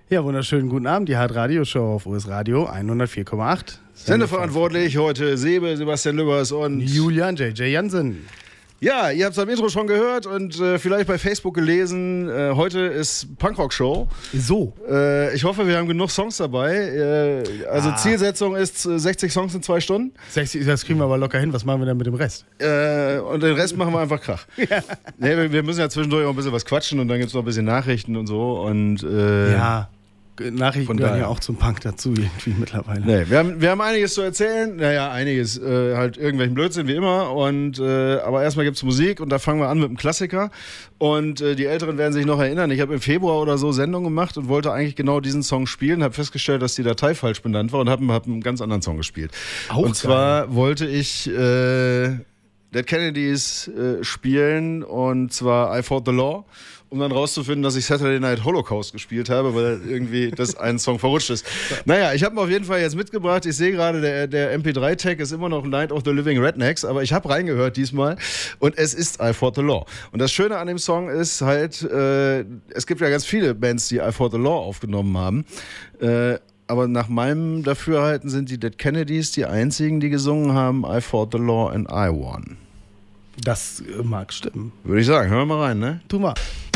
Ja, wunderschönen guten Abend, die Hard-Radio-Show auf US Radio 104,8. Sendeverantwortlich heute Sebastian Lübbers und Julian J.J. Jansen. Ja, ihr habt es am Intro schon gehört und vielleicht bei Facebook gelesen. Heute ist Punkrock-Show. So. Ich hoffe, wir haben genug Songs dabei. Zielsetzung ist 60 Songs in 2 Stunden. 60, das kriegen wir aber locker hin. Was machen wir dann mit dem Rest? Und den Rest machen wir einfach Krach. Ja. Nee, wir müssen ja zwischendurch auch ein bisschen was quatschen und dann gibt es noch ein bisschen Nachrichten und so. Und, ja. Nachrichten gehören ja auch zum Punk dazu irgendwie mittlerweile. Nee, wir haben einiges zu erzählen. Naja, einiges. Halt irgendwelchen Blödsinn wie immer. Aber erstmal gibt es Musik und da fangen wir an mit einem Klassiker. Und die Älteren werden sich noch erinnern. Ich habe im Februar oder so Sendung gemacht und wollte eigentlich genau diesen Song spielen. Habe festgestellt, dass die Datei falsch benannt war und habe einen ganz anderen Song gespielt. Auch und zwar wollte ich Dead Kennedys spielen und zwar I Fought the Law. Um dann rauszufinden, dass ich Saturday Night Holocaust gespielt habe, weil irgendwie das ein Song verrutscht ist. Naja, ich habe ihn auf jeden Fall jetzt mitgebracht. Ich sehe gerade, der MP3-Tag ist immer noch Night of the Living Rednecks, aber ich habe reingehört diesmal und es ist I Fought the Law. Und das Schöne an dem Song ist halt, es gibt ja ganz viele Bands, die I Fought the Law aufgenommen haben. Aber nach meinem Dafürhalten sind die Dead Kennedys die einzigen, die gesungen haben I Fought the Law and I Won. Das mag stimmen. Würde ich sagen. Hören wir mal rein, ne? Tu mal.